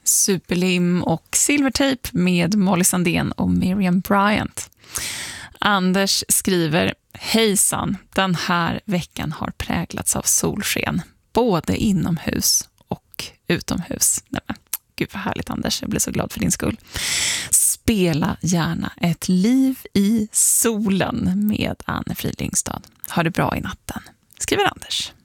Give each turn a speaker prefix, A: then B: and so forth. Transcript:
A: Superlim och Silvertape med Molly Sandén och Miriam Bryant. Anders skriver: Hejsan, den här veckan har präglats av solsken, både inomhus och utomhus. Nej, men, gud vad härligt Anders, jag blir så glad för din skull. Spela gärna Ett liv i solen med Anne Fridlingstad. Ha det bra i natten, skriver Anders.